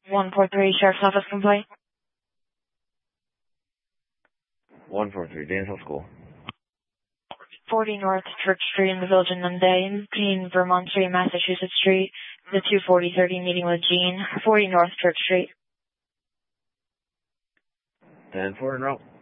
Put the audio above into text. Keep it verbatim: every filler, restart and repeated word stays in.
one four three, Sheriff's Office complaint. one four three, Danesville School. forty North Church Street in the Village of Nunde, Gene, Vermont Street, Massachusetts Street, the two forty thirty meeting with Gene, forty North Church Street. ten four en route.